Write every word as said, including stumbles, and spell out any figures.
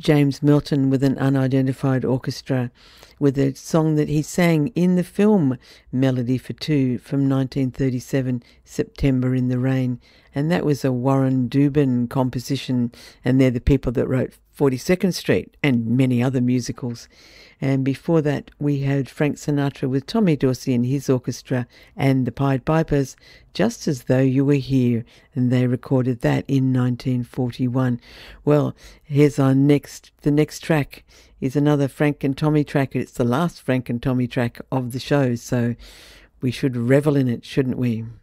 James Milton with an unidentified orchestra with a song that he sang in the film Melody for Two from nineteen thirty-seven, September in the Rain. And that was a Warren Dubin composition, and they're the people that wrote forty-second Street and many other musicals. And before that, we had Frank Sinatra with Tommy Dorsey and his orchestra and the Pied Pipers, Just As Though You Were Here, and they recorded that in nineteen forty-one. Well, here's our next, the next track is another Frank and Tommy track. It's the last Frank and Tommy track of the show, so we should revel in it, shouldn't we?